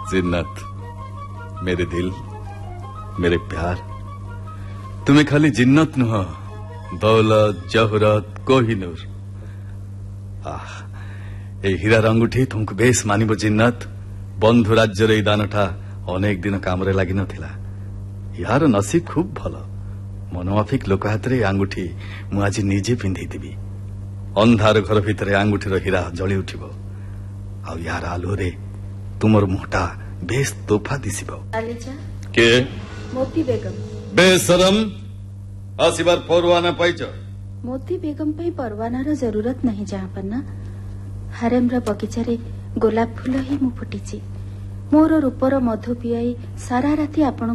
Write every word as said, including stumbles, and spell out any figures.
जिन्नत, मेरे दिल, मेरे प्यार, तुम्हें खाली जिन्नत नुह, दौलत जहुरत कोहिनूर। आह ए हीरार अंगुठी तुमको बेस मानिब जिन्नत। बंधु राज्यर ए दानटा अनेक दिन काम लगी नथिला। यार नसीब खूब भल। मनमाफिक लोक हाथ रे आंगुठी मु आज निजे पिंधि देबी। अंधार घर भितर आंगुठीर हीरा जली उठिब। आ यार आलोरे तुमर मुहटा बेस तोहफा दिसिब। के मोती बेगम बेशरम आसिबार परवाना पाइछ। मोती बेगम पई परवानार जरूरत नहीं जहाँपन्ना। हारेमर बगीचारे गोलाप फूल ही मु फुटिछि। मोर रूपर मधु पियाई सारा राति आपण